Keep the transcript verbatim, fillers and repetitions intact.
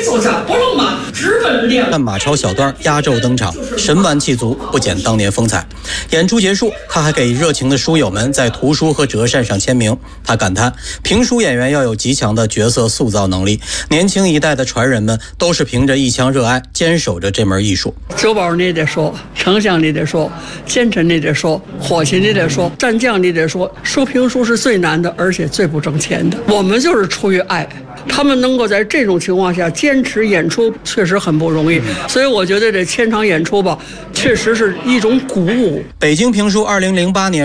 坐下不肉麻，直奔练。 但马超小段压轴登场，神完气足，不减当年风采。演出结束，他还给热情的书友们在图书和折扇上签名。他感叹，评书演员要有极强的角色塑造能力，年轻一代的传人们都是凭着一腔热爱坚守着这门艺术。 周宝你得说，丞相你得说，奸臣你得说，伙计你得说，战将你得说。说评书是最难的，而且最不挣钱的。我们就是出于爱，他们能够在这种情况下坚持演出，确实很不容易。所以我觉得这千场演出吧，确实是一种鼓舞。 北京评书二零零八年